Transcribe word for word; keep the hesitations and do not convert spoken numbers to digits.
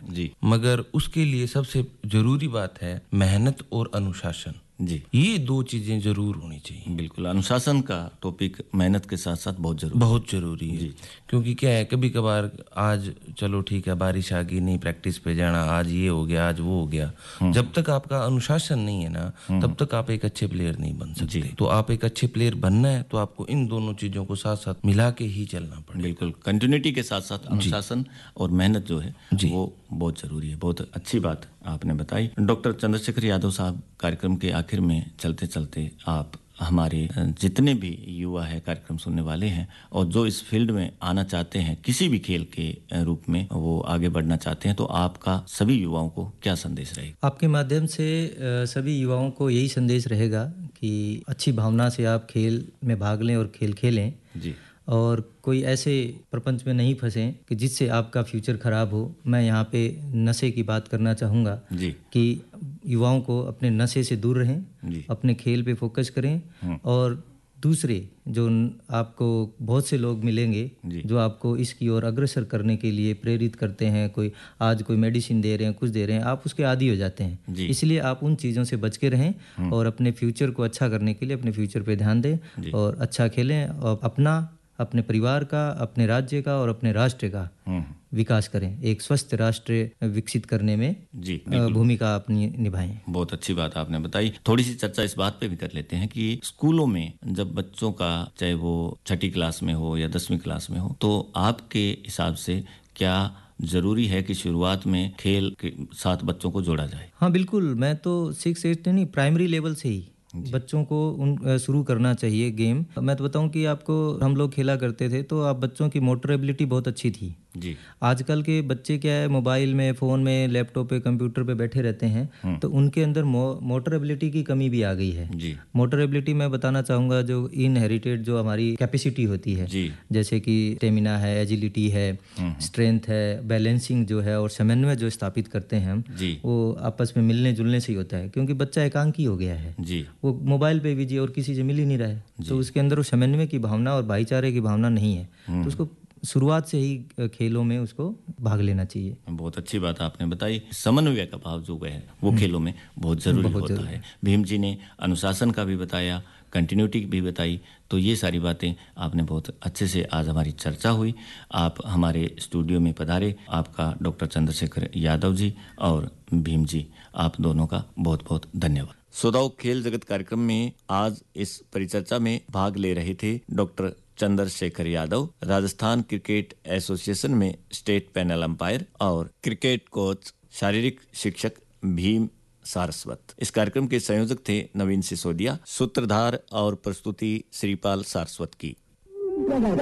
जी। मगर उसके लिए सबसे जरूरी बात है मेहनत और अनुशासन। जी, ये दो चीजें जरूर होनी चाहिए। बिल्कुल, अनुशासन का टॉपिक मेहनत के साथ साथ बहुत जरूरी बहुत जरूरी है। जी। क्योंकि क्या है, कभी कभार आज चलो ठीक है बारिश आ गई, नहीं प्रैक्टिस पे जाना, आज ये हो गया, आज वो हो गया, जब तक आपका अनुशासन नहीं है ना तब तक आप एक अच्छे प्लेयर नहीं बन सकते। तो आप एक अच्छे प्लेयर बनना है तो आपको इन दोनों चीजों को साथ साथ मिला के ही चलना पड़ेगा। बिल्कुल, कंटिन्यूटी के साथ साथ अनुशासन और मेहनत जो है जी। वो बहुत जरूरी है। बहुत अच्छी बात आपने बताई। डॉक्टर चंद्रशेखर यादव साहब, कार्यक्रम के आखिर में चलते चलते आप हमारे जितने भी युवा है कार्यक्रम सुनने वाले हैं और जो इस फील्ड में आना चाहते हैं, किसी भी खेल के रूप में वो आगे बढ़ना चाहते हैं, तो आपका सभी युवाओं को क्या संदेश रहेगा? आपके माध्यम से सभी युवाओं को यही संदेश रहेगा कि अच्छी भावना से आप खेल में भाग लें और खेल खेलें जी। और कोई ऐसे प्रपंच में नहीं फंसें कि जिससे आपका फ्यूचर खराब हो। मैं यहाँ पे नशे की बात करना चाहूँगा जी। कि युवाओं को अपने नशे से दूर रहें, अपने खेल पे फोकस करें और दूसरे जो आपको बहुत से लोग मिलेंगे जो आपको इसकी ओर अग्रसर करने के लिए प्रेरित करते हैं। कोई आज कोई मेडिसिन दे रहे हैं, कुछ दे रहे हैं, आप उसके आदी हो जाते हैं। इसलिए आप उन चीज़ों से बच के रहें और अपने फ्यूचर को अच्छा करने के लिए अपने फ्यूचर पे ध्यान दें और अच्छा खेलें और अपना, अपने परिवार का, अपने राज्य का और अपने राष्ट्र का विकास करें। एक स्वस्थ राष्ट्र विकसित करने में जी भूमिका अपनी निभाएं। बहुत अच्छी बात आपने बताई। थोड़ी सी चर्चा इस बात पे भी कर लेते हैं कि स्कूलों में जब बच्चों का, चाहे वो छठी क्लास में हो या दसवीं क्लास में हो, तो आपके हिसाब से क्या जरूरी है कि शुरुआत में खेल के साथ बच्चों को जोड़ा जाए? हाँ बिल्कुल, मैं तो सिक्स एट नहीं, प्राइमरी लेवल से ही बच्चों को उन शुरू करना चाहिए गेम। मैं तो बताऊं कि आपको, हम लोग खेला करते थे तो आप बच्चों की मोटर एबिलिटी बहुत अच्छी थी। जी। आजकल के बच्चे क्या है, मोबाइल में, फ़ोन में, लैपटॉप पे, कंप्यूटर पे बैठे रहते हैं तो उनके अंदर मो, मोटर एबिलिटी की कमी भी आ गई है। जी। मोटर एबिलिटी मैं बताना चाहूँगा जो इनहेरिटेड जो हमारी कैपेसिटी होती है, जी। जैसे कि स्टेमिना है, एजिलिटी है, स्ट्रेंथ है, बैलेंसिंग जो है और समन्वय जो स्थापित करते हैं हम, वो आपस में मिलने जुलने से ही होता है। क्योंकि बच्चा एकांकी हो गया है, जी। वो मोबाइल पे बिजी और किसी से मिल ही नहीं रहा है, तो उसके अंदर वो समन्वय की भावना और भाईचारे की भावना नहीं है। तो उसको शुरुआत से ही खेलों में उसको भाग लेना चाहिए। बहुत अच्छी बात आपने बताई। समन्वय का भाव जो है वो खेलों में बहुत जरूरी बहुत होता है। भीम जी ने अनुशासन का भी बताया, कंटिन्यूटी भी बताई, तो ये सारी बातें आपने बहुत अच्छे से, आज हमारी चर्चा हुई। आप हमारे स्टूडियो में पधारे, आपका डॉक्टर चंद्रशेखर यादव जी और भीम जी, आप दोनों का बहुत बहुत धन्यवाद। श्रोताओं, खेल जगत कार्यक्रम में आज इस परिचर्चा में भाग ले रहे थे doctor Chandrashekhar Yadav, Rajasthan cricket association में स्टेट पैनल अंपायर और क्रिकेट कोच, शारीरिक शिक्षक भीम सारस्वत। इस कार्यक्रम के संयोजक थे नवीन सिसोदिया, सूत्रधार और प्रस्तुति श्रीपाल सारस्वत की।